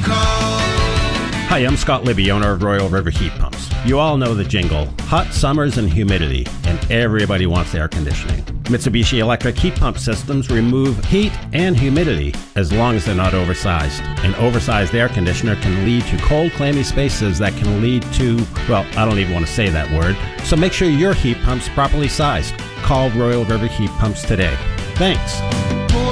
Hi, I'm Scott Libby, owner of Royal River Heat Pumps. You all know the jingle, hot summers and humidity, and everybody wants air conditioning. Mitsubishi Electric heat pump systems remove heat and humidity as long as they're not oversized. An oversized air conditioner can lead to cold, clammy spaces that can lead to, well, I don't even want to say that word, so make sure your heat pump's properly sized. Call Royal River Heat Pumps today. Thanks.